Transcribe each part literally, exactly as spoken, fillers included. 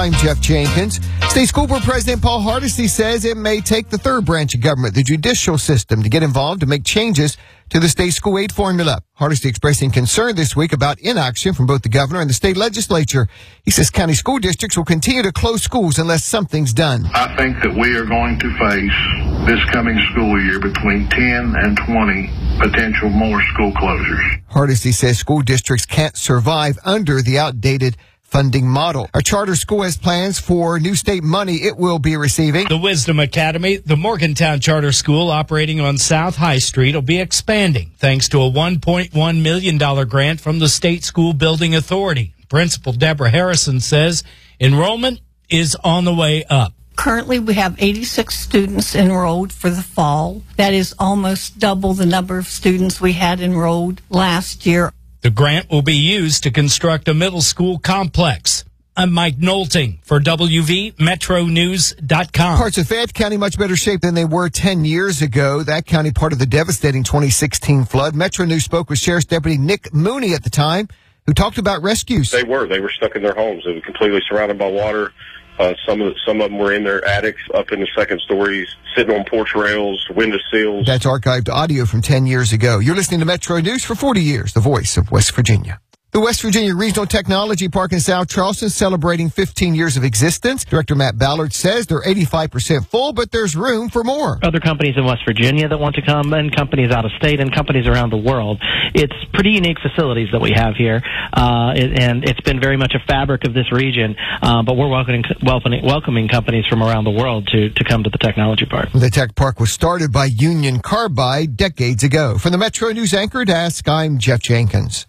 I'm Jeff Jenkins. State School Board President Paul Hardesty says it may take the third branch of government, the judicial system, to get involved to make changes to the state school aid formula. Hardesty expressing concern this week about inaction from both the governor and the state legislature. He says county school districts will continue to close schools unless something's done. I think that we are going to face this coming school year between ten and twenty potential more school closures. Hardesty says school districts can't survive under the outdated funding model. Our charter school has plans for new state money it will be receiving. The Wisdom Academy, the Morgantown Charter School operating on South High Street, will be expanding thanks to a one point one million dollars grant from the State School Building Authority. Principal Deborah Harrison says enrollment is on the way up. Currently, we have eighty-six students enrolled for the fall. That is almost double the number of students we had enrolled last year. The grant will be used to construct a middle school complex. I'm Mike Nolting for W V Metro News dot com. Parts of Fayette County much better shape than they were ten years ago. That county part of the devastating twenty sixteen flood. Metro News spoke with Sheriff's Deputy Nick Mooney at the time, who talked about rescues. They were. They were stuck in their homes. They were completely surrounded by water. Uh, some of the, some of them were in their attics, up in the second stories, sitting on porch rails, window sills. That's archived audio from ten years ago. You're listening to Metro News for forty years, the voice of West Virginia. The West Virginia Regional Technology Park in South Charleston is celebrating fifteen years of existence. Director Matt Ballard says they're eighty-five percent full, but there's room for more. Other companies in West Virginia that want to come, and companies out of state, and companies around the world. It's pretty unique facilities that we have here, uh, and it's been very much a fabric of this region, uh, but we're welcoming, welcoming, welcoming companies from around the world to, to come to the Technology Park. The Tech Park was started by Union Carbide decades ago. From the Metro News Anchor Desk, I'm Jeff Jenkins.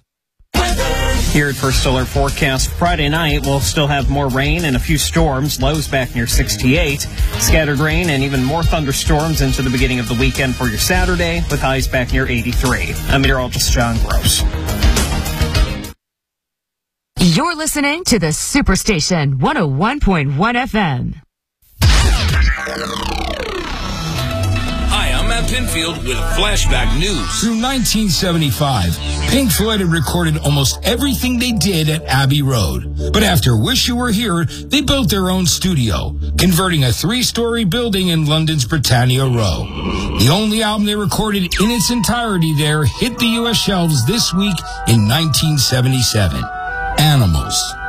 Here at First Alert Forecast, Friday night we'll still have more rain and a few storms, lows back near sixty-eight. Scattered rain and even more thunderstorms into the beginning of the weekend for your Saturday, with highs back near eighty-three. I'm meteorologist John Gross. You're listening to the Superstation one oh one point one F M. Matt Pinfield with Flashback News. Through nineteen seventy-five, Pink Floyd had recorded almost everything they did at Abbey Road. But after Wish You Were Here, they built their own studio, converting a three-story building in London's Britannia Row. The only album they recorded in its entirety there hit the U S shelves this week in nineteen seventy-seven, Animals.